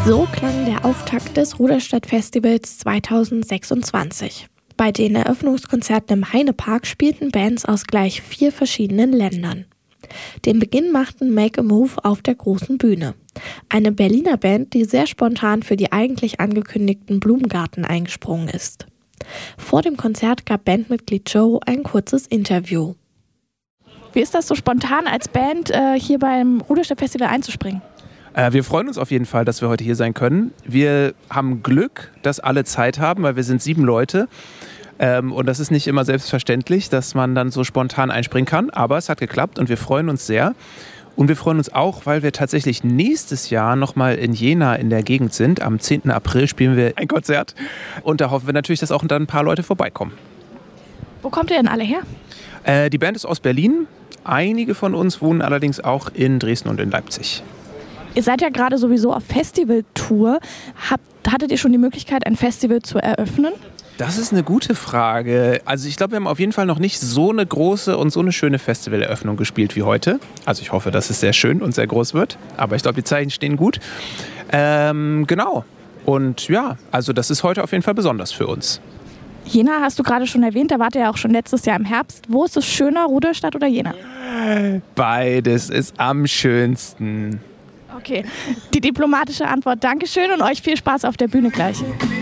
So klang der Auftakt des Ruderstadt-Festivals 2026. Bei den Eröffnungskonzerten im Heinepark spielten Bands aus gleich 4 verschiedenen Ländern. Den Beginn machten Make a Move auf der großen Bühne. Eine Berliner Band, die sehr spontan für die eigentlich angekündigten Blumengarten eingesprungen ist. Vor dem Konzert gab Bandmitglied Joe ein kurzes Interview. Wie ist das so spontan als Band hier beim Ruderstadt-Festival einzuspringen? Wir freuen uns auf jeden Fall, dass wir heute hier sein können. Wir haben Glück, dass alle Zeit haben, weil wir sind 7 Leute. Und das ist nicht immer selbstverständlich, dass man dann so spontan einspringen kann. Aber es hat geklappt und wir freuen uns sehr. Und wir freuen uns auch, weil wir tatsächlich nächstes Jahr nochmal in Jena in der Gegend sind. Am 10. April spielen wir ein Konzert. Und da hoffen wir natürlich, dass auch dann ein paar Leute vorbeikommen. Wo kommt ihr denn alle her? Die Band ist aus Berlin. Einige von uns wohnen allerdings auch in Dresden und in Leipzig. Ihr seid ja gerade sowieso auf Festivaltour. Hattet ihr schon die Möglichkeit, ein Festival zu eröffnen? Das ist eine gute Frage. Also ich glaube, wir haben auf jeden Fall noch nicht so eine große und so eine schöne Festivaleröffnung gespielt wie heute. Also ich hoffe, dass es sehr schön und sehr groß wird. Aber ich glaube, die Zeichen stehen gut. Genau. Und ja, also das ist heute auf jeden Fall besonders für uns. Jena hast du gerade schon erwähnt, da wart ihr ja auch schon letztes Jahr im Herbst. Wo ist es schöner, Rudolstadt oder Jena? Beides ist am schönsten. Okay, die diplomatische Antwort. Dankeschön und euch viel Spaß auf der Bühne gleich.